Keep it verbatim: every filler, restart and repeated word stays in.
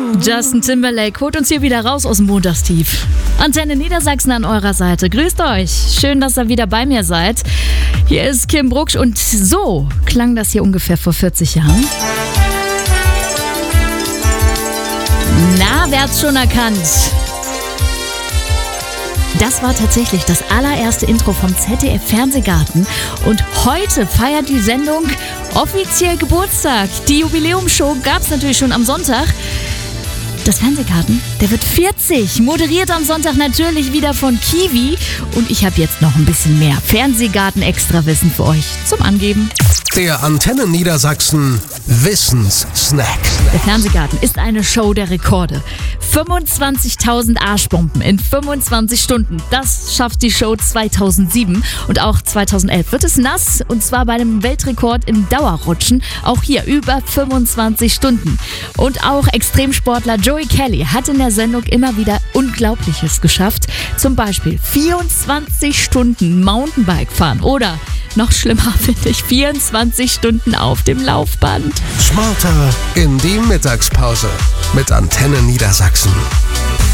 Justin Timberlake holt uns hier wieder raus aus dem Montagstief. Antenne Niedersachsen an eurer Seite. Grüßt euch. Schön, dass ihr wieder bei mir seid. Hier ist Kim Brucksch und so klang das hier ungefähr vor vierzig Jahren. Na, wer hat's schon erkannt? Das war tatsächlich das allererste Intro vom Z D F-Fernsehgarten und heute feiert die Sendung offiziell Geburtstag. Die Jubiläumsshow gab es natürlich schon am Sonntag. Das Fernsehgarten, der wird vierzig, moderiert am Sonntag natürlich wieder von Kiwi und ich habe jetzt noch ein bisschen mehr Fernsehgarten-Extrawissen für euch zum Angeben. Der Antenne Niedersachsen Wissenssnack. Der Fernsehgarten ist eine Show der Rekorde. fünfundzwanzigtausend Arschbomben in fünfundzwanzig Stunden. Das schafft die Show zweitausendsieben und auch zweitausendelf wird es nass und zwar bei einem Weltrekord im Dauerrutschen. Auch hier über fünfundzwanzig Stunden. Und auch Extremsportler Joey Kelly hat in der Sendung immer wieder Unglaubliches geschafft. Zum Beispiel vierundzwanzig Stunden Mountainbike fahren oder noch schlimmer finde ich vierundzwanzig Stunden auf dem Laufband. Smarter in die Mittagspause mit Antenne Niedersachsen.